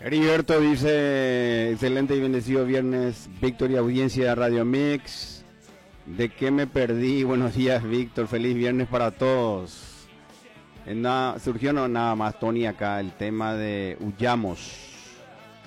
Heriberto dice, excelente y bendecido viernes, Víctor y audiencia de Radio Mix. ¿De qué me perdí? Buenos días, Víctor, feliz viernes para todos. Surgió no nada más, Tony, acá el tema de huyamos.